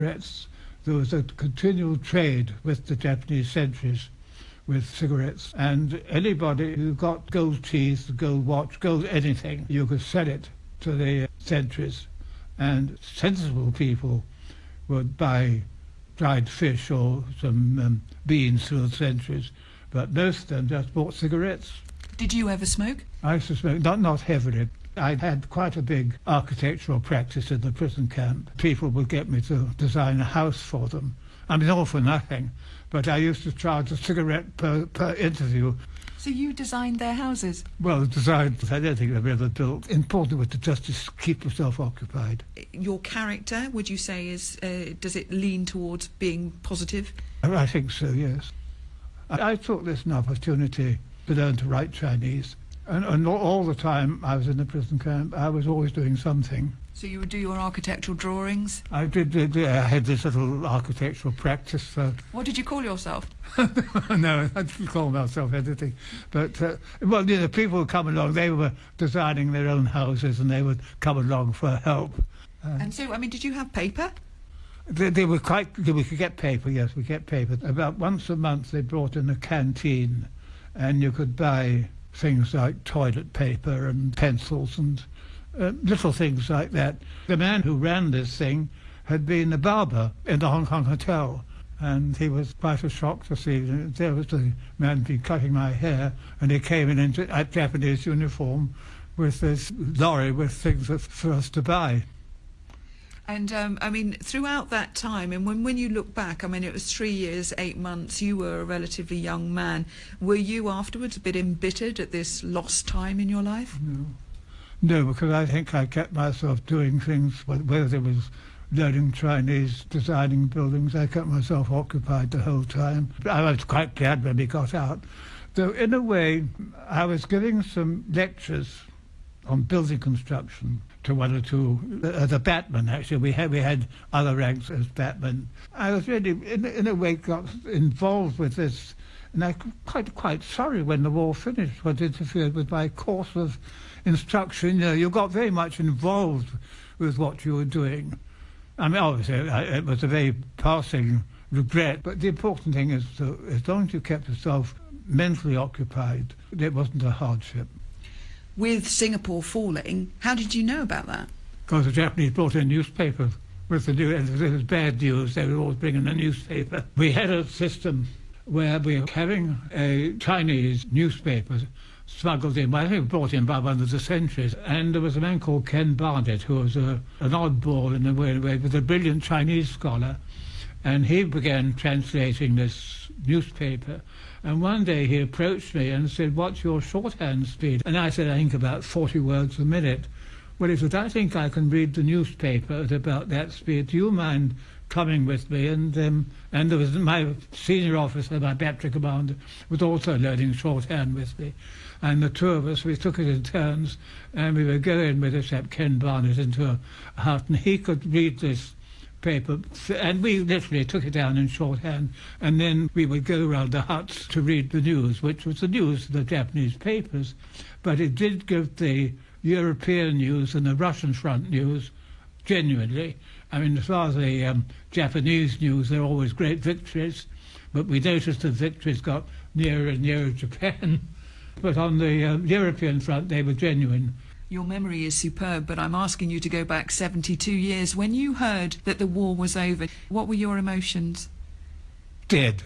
cigarettes. There was a continual trade with the Japanese sentries with cigarettes, and anybody who got gold teeth, gold watch, gold anything, you could sell it to the sentries, and sensible people would buy dried fish or some beans through the sentries, but most of them just bought cigarettes. Did you ever smoke? I used to smoke, not heavily. I had quite a big architectural practice in the prison camp. People would get me to design a house for them. I mean, all for nothing, but I used to charge a cigarette per interview. So you designed their houses? Well, designs, I don't think they've ever built. Important was to just keep yourself occupied. Your character, would you say, does it lean towards being positive? I think so, yes. I took this an opportunity to learn to write Chinese. And all the time I was in the prison camp, I was always doing something. So you would do your architectural drawings? I did. I had this little architectural practice. What did you call yourself? No, I didn't call myself anything. But, people would come along. They were designing their own houses, and they would come along for help. And so, did you have paper? They were we could get paper, yes, we get paper. About once a month they brought in a canteen, and you could buy things like toilet paper and pencils and little things like that. The man who ran this thing had been a barber in the Hong Kong hotel, and he was quite a shock to see there was the man been cutting my hair, and he came in a Japanese uniform with this lorry with things for us to buy. And, throughout that time, and when you look back, it was 3 years, 8 months, you were a relatively young man. Were you afterwards a bit embittered at this lost time in your life? No, because I think I kept myself doing things, whether it was learning Chinese, designing buildings, I kept myself occupied the whole time. I was quite glad when we got out. Though, in a way, I was giving some lectures on building construction to one or two, the batmen actually. We had other ranks as batmen. I was really, in a way, got involved with this, and I was quite sorry when the war finished, what interfered with my course of instruction. You got very much involved with what you were doing. Obviously, it was a very passing regret, but the important thing is that as long as you kept yourself mentally occupied, it wasn't a hardship. With Singapore falling, how did you know about that? Because the Japanese brought in newspapers with the news. If it was bad news, they would always bring in a newspaper. We had a system where we were having a Chinese newspaper smuggled in. Well, I think brought in by one of the sentries. And there was a man called Ken Barnett, who was an oddball in a way, but a brilliant Chinese scholar. And he began translating this newspaper. And one day he approached me and said, "What's your shorthand speed?" And I said, "I think about 40 words a minute." Well, he said, "I think I can read the newspaper at about that speed. Do you mind coming with me?" And there was my senior officer, my battery commander, was also learning shorthand with me. And the two of us, we took it in turns, and we would go in with this Ken Barnett into a hut, and he could read this paper, and we literally took it down in shorthand, and then we would go around the huts to read the news, which was the news of the Japanese papers, but it did give the European news and the Russian front news genuinely. As far as the Japanese news, they're always great victories, but we noticed the victories got nearer and nearer Japan, but on the European front they were genuine. Your memory is superb, but I'm asking you to go back 72 years. When you heard that the war was over, what were your emotions? Dead.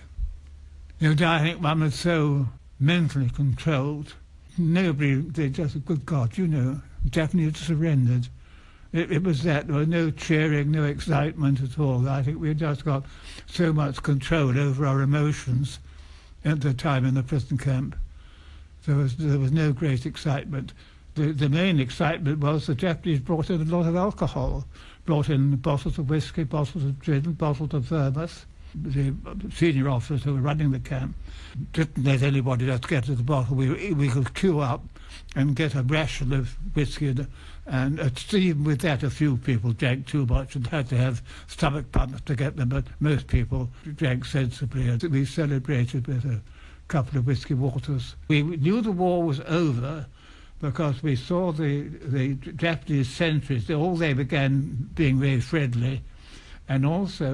I think one was so mentally controlled. Nobody, they just, good God, the Japanese surrendered. It was that. There was no cheering, no excitement at all. I think we just got so much control over our emotions at the time in the prison camp. There was no great excitement. The main excitement was the Japanese brought in a lot of alcohol, brought in bottles of whiskey, bottles of gin, bottles of vermouth. The senior officers who were running the camp didn't let anybody just get to the bottle. We could queue up and get a ration of whiskey, and even with that a few people drank too much and had to have stomach pumps to get them, but most people drank sensibly. And we celebrated with a couple of whiskey waters. We knew the war was over, because we saw the Japanese sentries, they began being very friendly, and also